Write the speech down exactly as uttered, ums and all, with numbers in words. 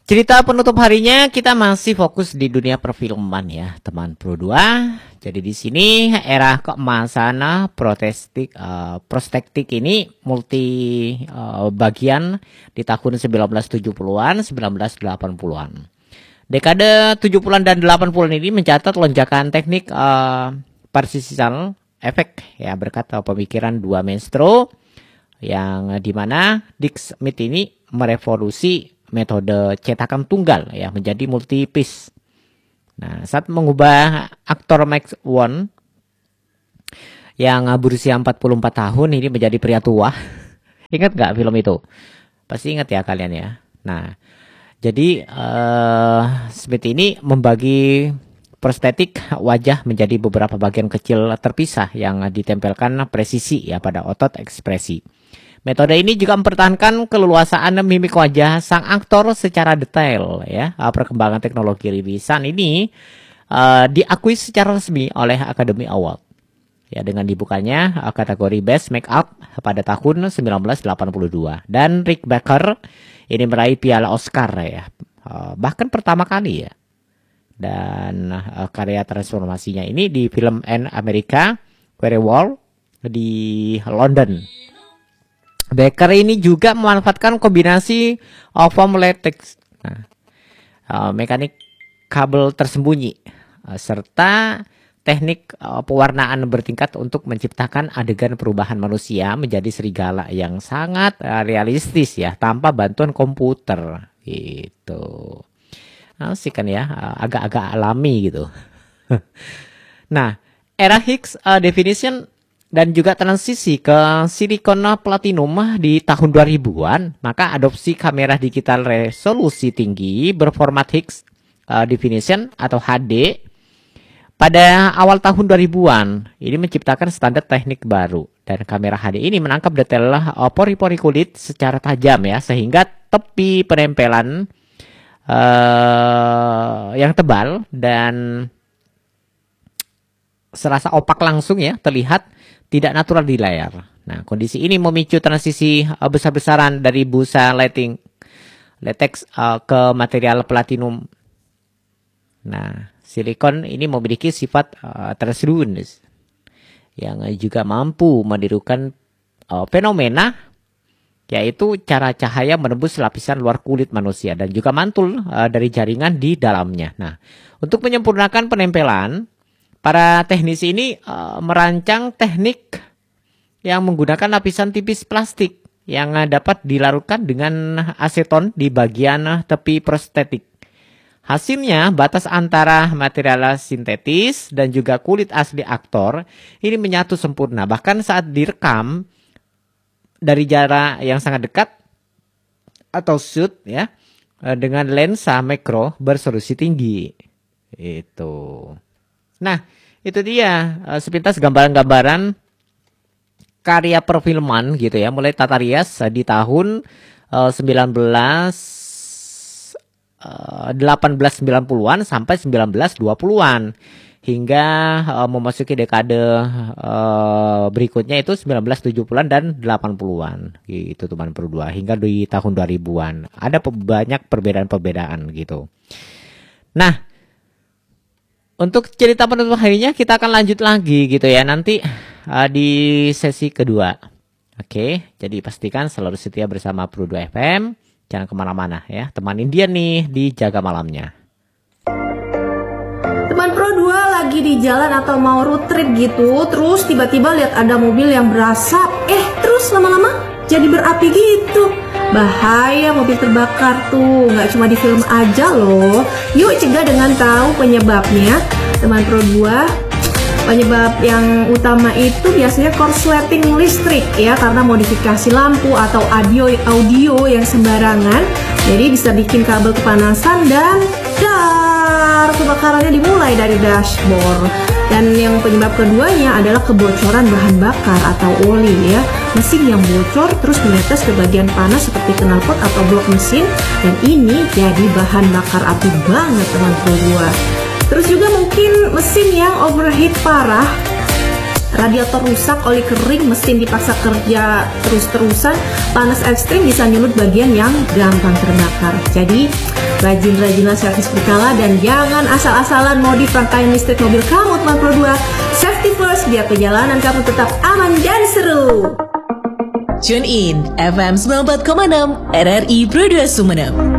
Cerita penutup harinya kita masih fokus di dunia perfilman ya, teman Pro dua. Jadi di sini era keemasan protestik uh, prospektik ini multi uh, bagian di tahun sembilan belas tujuh puluhan, sembilan belas delapan puluhan. Dekade tujuh puluhan dan delapan puluhan ini mencatat lonjakan teknik uh, persisian efek ya berkat pemikiran dua maestro yang dimana Dick Smith ini merevolusi metode cetakan tunggal ya menjadi multi piece. Nah, saat mengubah aktor Max Won yang berusia empat puluh empat tahun ini menjadi pria tua. Ingat nggak film itu? Pasti ingat ya kalian ya. Nah, jadi uh, Smith ini membagi prostetik wajah menjadi beberapa bagian kecil terpisah yang ditempelkan presisi ya pada otot ekspresi. Metode ini juga mempertahankan keleluasaan mimik wajah sang aktor secara detail ya. Perkembangan teknologi rilisan ini uh, diakui secara resmi oleh Academy Award. Ya dengan dibukanya uh, kategori Best Makeup pada tahun sembilan belas delapan puluh dua dan Rick Baker ini meraih piala Oscar ya. Uh, bahkan pertama kali ya. Dan uh, karya transformasinya ini di film An America Werewolf di London. Baker ini juga memanfaatkan kombinasi of foam latex, nah, uh, mekanik kabel tersembunyi, uh, serta teknik uh, pewarnaan bertingkat untuk menciptakan adegan perubahan manusia menjadi serigala yang sangat uh, realistis ya, tanpa bantuan komputer. Gitu. Asik kan ya, uh, agak-agak alami gitu. Nah, era Higgs uh, definition dan juga transisi ke silikon platinum di tahun dua ribuan, maka adopsi kamera digital resolusi tinggi berformat Higgs uh, definition atau H D pada awal tahun dua ribuan ini menciptakan standar teknik baru, dan kamera H D ini menangkap detail uh, pori-pori kulit secara tajam ya, sehingga tepi penempelan uh, yang tebal dan serasa opak langsung ya terlihat tidak natural di layar. Nah, kondisi ini memicu transisi uh, besar-besaran dari busa lighting latex uh, ke material platinum. Nah, silikon ini memiliki sifat uh, translucent yang juga mampu menirukan uh, fenomena yaitu cara cahaya menembus lapisan luar kulit manusia dan juga mantul uh, dari jaringan di dalamnya. Nah, untuk menyempurnakan penempelan, para teknisi ini uh, merancang teknik yang menggunakan lapisan tipis plastik yang uh, dapat dilarutkan dengan aseton di bagian uh, tepi prostetik. Hasilnya, batas antara material sintetis dan juga kulit asli aktor ini menyatu sempurna. Bahkan saat direkam dari jarak yang sangat dekat atau shoot ya uh, dengan lensa makro bersolusi tinggi. Itu. Nah, itu dia uh, sepintas gambaran-gambaran karya perfilman gitu ya, mulai tata rias uh, di tahun uh, sembilan belas delapan belas sembilan puluhan sampai sembilan belas dua puluhan hingga uh, memasuki dekade uh, berikutnya itu sembilan belas tujuh puluhan dan delapan puluhan gitu teman Pro dua hingga di tahun dua ribuan. Ada banyak perbedaan-perbedaan gitu. Nah, untuk cerita penutup harinya kita akan lanjut lagi gitu ya nanti uh, di sesi kedua. Oke, jadi pastikan selalu setia bersama Pro dua F M. Jangan kemana-mana ya, temanin dia nih di Jaga Malamnya. Teman Pro dua lagi di jalan atau mau road trip gitu, terus tiba-tiba lihat ada mobil yang berasap, eh terus lama-lama jadi berapi gitu. Bahaya mobil terbakar tuh, nggak cuma di film aja loh. Yuk cegah dengan tahu penyebabnya. Teman Pro dua, penyebab yang utama itu biasanya korsleting listrik ya, karena modifikasi lampu atau audio audio yang sembarangan. Jadi bisa bikin kabel kepanasan dan dar kebakarannya dimulai dari dashboard. Dan yang penyebab keduanya adalah kebocoran bahan bakar atau oli ya. Mesin yang bocor terus menetes ke bagian panas seperti knalpot atau blok mesin, dan ini jadi bahan bakar api banget teman Pro dua. Terus juga mungkin mesin yang overheat parah radiator rusak, oli kering, mesin dipaksa kerja terus-terusan, panas ekstrim bisa nyulut bagian yang gampang terbakar. Jadi rajin-rajinlah servis berkala dan jangan asal-asalan modif rangkaian listrik mobil kamu teman Pro dua. Safety first biar perjalanan kamu tetap aman dan seru. Tune in F M sembilan puluh empat koma enam R R I Pro dua Sumeneb.